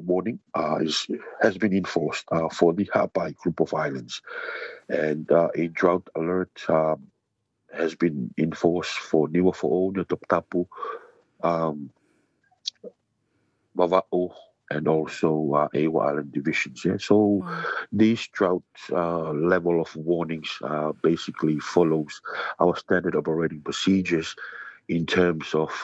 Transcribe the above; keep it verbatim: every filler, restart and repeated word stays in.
warning uh, is has been enforced uh, for the Hapai group of islands, and uh, a drought alert um, has been enforced for Niua Fo'ou, Niutop Tapu, um, Vava'o, and also uh, Ewa Island divisions. Yeah, so Wow. these drought uh, level of warnings uh, basically follows our standard operating procedures in terms of